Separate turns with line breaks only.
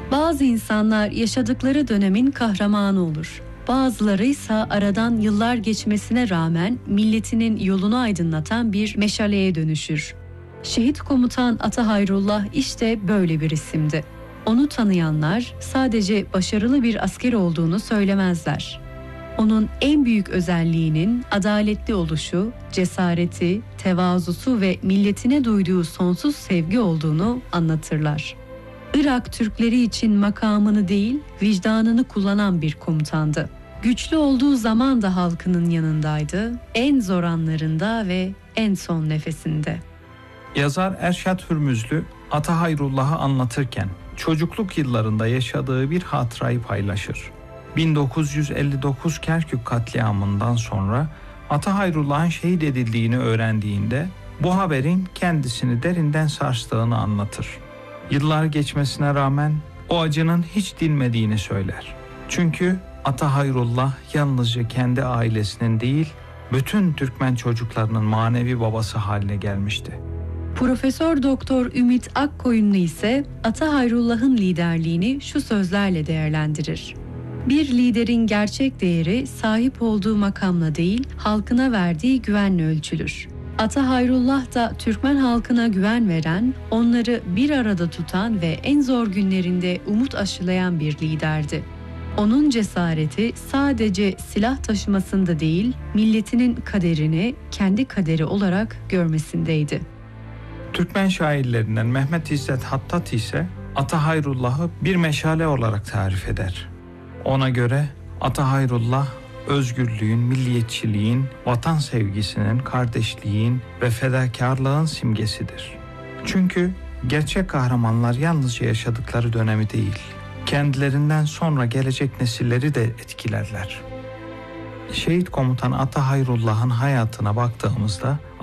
Bazı insanlar yaşadıkları dönemin kahramanı olur. Bazıları ise aradan yıllar geçmesine rağmen milletinin yolunu aydınlatan bir meşaleye dönüşür. Şehit komutan Ata Hayrullah işte böyle bir isimdi. Onu tanıyanlar sadece başarılı bir asker olduğunu söylemezler. Onun en büyük özelliğinin adaletli oluşu, cesareti, tevazusu ve milletine duyduğu sonsuz sevgi olduğunu anlatırlar. Irak Türkleri için makamını değil, vicdanını kullanan bir komutandı. Güçlü olduğu zaman da halkının yanındaydı, en zor anlarında ve en son nefesinde.
Yazar Erşad Hürmüzlü, Ata Hayrullah'ı anlatırken çocukluk yıllarında yaşadığı bir hatırayı paylaşır. 1959 Kerkük katliamından sonra Ata Hayrullah'ın şehit edildiğini öğrendiğinde bu haberin kendisini derinden sarstığını anlatır. Yıllar geçmesine rağmen o acının hiç dinmediğini söyler. Çünkü Ata Hayrullah yalnızca kendi ailesinin değil, bütün Türkmen çocuklarının manevi babası haline gelmişti.
Profesör Doktor Ümit Akkoyunlu ise Ata Hayrullah'ın liderliğini şu sözlerle değerlendirir. Bir liderin gerçek değeri sahip olduğu makamla değil, halkına verdiği güvenle ölçülür. Ata Hayrullah da Türkmen halkına güven veren, onları bir arada tutan ve en zor günlerinde umut aşılayan bir liderdi. Onun cesareti sadece silah taşımasında değil, milletinin kaderini kendi kaderi olarak görmesindeydi.
Türkmen şairlerinden Mehmet İzzet Hattat ise Ata Hayrullah'ı bir meşale olarak tarif eder. Ona göre Ata Hayrullah özgürlüğün, milliyetçiliğin, vatan sevgisinin, kardeşliğin ve fedakarlığın simgesidir. Çünkü gerçek kahramanlar yalnızca yaşadıkları dönemi değil, kendilerinden sonra gelecek nesilleri de etkilerler. Şehit komutan Ata Hayrullah'ın hayatına baktığımızda